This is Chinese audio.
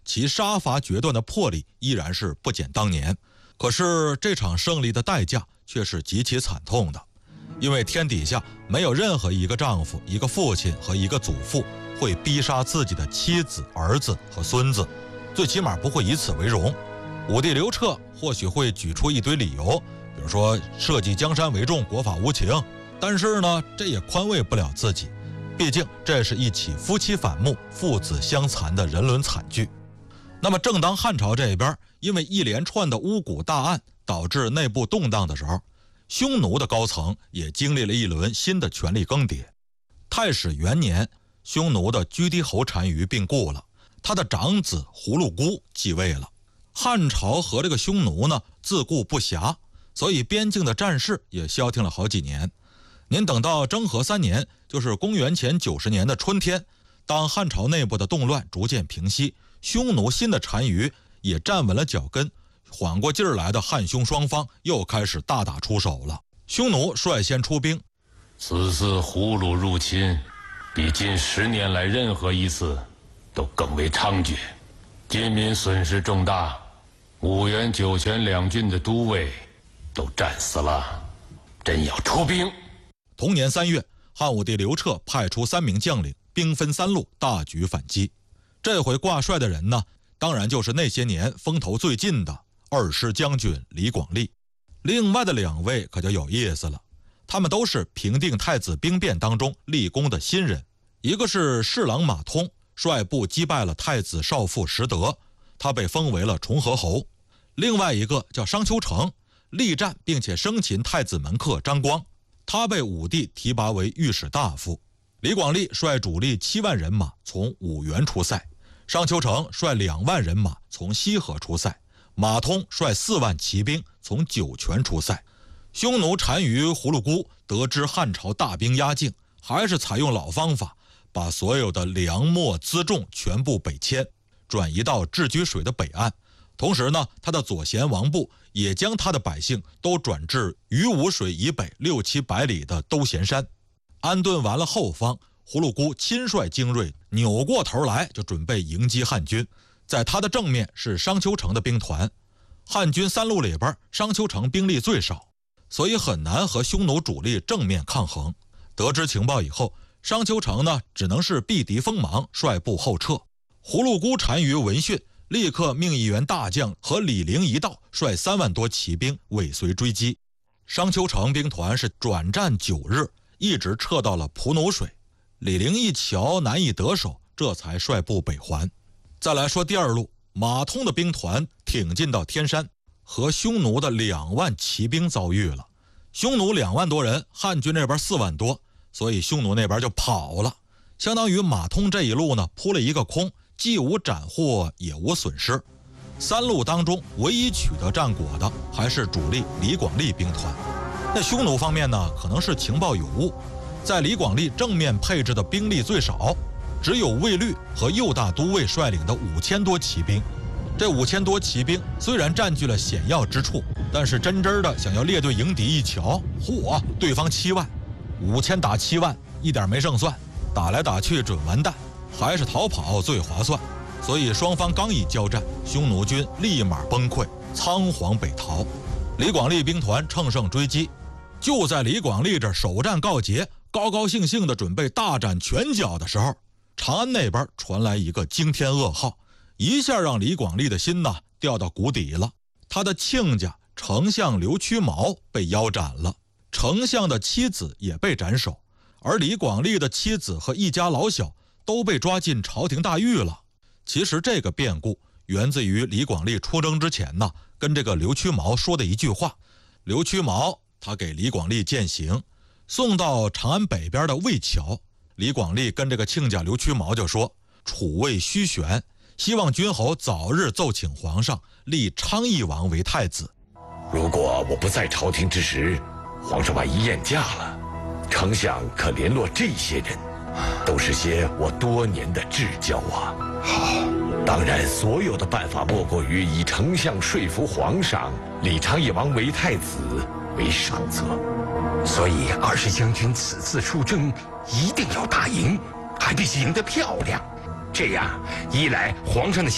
其杀伐决断的魄力依然是不减当年。可是这场胜利的代价却是极其惨痛的，因为天底下没有任何一个丈夫、一个父亲和一个祖父会逼杀自己的妻子、儿子和孙子，最起码不会以此为荣。武帝刘彻或许会举出一堆理由，比如说社稷江山为重，国法无情，但是呢，这也宽慰不了自己，毕竟这是一起夫妻反目、父子相残的人伦惨剧。那么正当汉朝这边因为一连串的巫蛊大案导致内部动荡的时候，匈奴的高层也经历了一轮新的权力更迭。太史元年，匈奴的居低侯单于病故了，他的长子葫芦姑继位了。汉朝和这个匈奴呢自顾不暇，所以边境的战事也消停了好几年。您等到征和3年，就是公元前90年的春天，当汉朝内部的动乱逐渐平息，匈奴新的单于也站稳了脚跟，缓过劲儿来的汉匈双方又开始大打出手了。匈奴率先出兵， 此次胡虏入侵比近10年来任何一次都更为猖獗，军民损失重大，五原、酒泉2郡的都尉都战死了，真要出兵。 同年3月，汉武帝刘彻派出3名将领，兵分3路，大举反击。这回挂帅的人呢，当然就是那些年风头最劲的2师将军李广利。另外的2位可就有意思了，他们都是平定太子兵变当中立功的新人。一个是侍郎马通，率部击败了太子少傅石德，他被封为了崇和侯。另外一个叫商丘成，力战并且生擒太子门客张光，他被武帝提拔为御史大夫。李广利率主力7万人马从五原出塞，商丘成率2万人马从西河出塞，马通率4万骑兵从酒泉出塞。匈奴单于葫芦姑得知汉朝大兵压境，还是采用老方法，把所有的粮秣辎重全部北迁，转移到置居水的北岸。同时呢，他的左贤王部也将他的百姓都转至于武水以北600-700里的兜闲山。安顿完了后方，葫芦姑亲率精锐扭过头来，就准备迎击汉军。在他的正面是商丘成的兵团，汉军3路里边，商丘成兵力最少，所以很难和匈奴主力正面抗衡。得知情报以后，商丘成呢只能是避敌锋芒，率部后撤。葫芦姑单于闻讯，立刻命一员大将和李陵一道率3万多骑兵尾随追击。商丘成兵团是转战9日，一直撤到了蒲奴水。李陵一瞧难以得手，这才率部北还。再来说第2路，马通的兵团挺进到天山，和匈奴的2万骑兵遭遇了。匈奴2万多人，汉军这边4万多，所以匈奴那边就跑了，相当于马通这一路呢扑了一个空，既无斩获也无损失。3路当中唯一取得战果的还是主力李广利兵团。那匈奴方面呢，可能是情报有误，在李广利正面配置的兵力最少，只有卫律和右大都尉率领的5000多骑兵。这5000多骑兵虽然占据了险要之处，但是真的想要列队迎敌一瞧，嚯，对方7万，5000打7万，一点没胜算，打来打去准完蛋，还是逃跑最划算。所以双方刚一交战，匈奴军立马崩溃，仓皇北逃。李广利兵团乘胜追击，就在李广利这首战告捷，高高兴兴的准备大展拳脚的时候，长安那边传来一个惊天噩耗，一下让李广利的心呢掉到谷底了。他的亲家丞相刘屈毛被腰斩了，丞相的妻子也被斩首，而李广利的妻子和一家老小都被抓进朝廷大狱了。其实这个变故源自于李广利出征之前呢，跟这个刘屈毛说的一句话。刘屈毛他给李广利饯行，送到长安北边的魏桥。李广利跟这个亲家刘屈毛就说，楚魏虚悬，希望君侯早日奏请皇上立昌邑王为太子。 如果我不在朝廷之时，皇上万一厌驾了，丞相可联络这些人，都是些我多年的至交啊。 好， 当然所有的办法莫过于以丞相说服皇上立昌邑王为太子为上策。 所以20将军此次出征一定要打赢，还必须赢得漂亮。这样一来，皇上的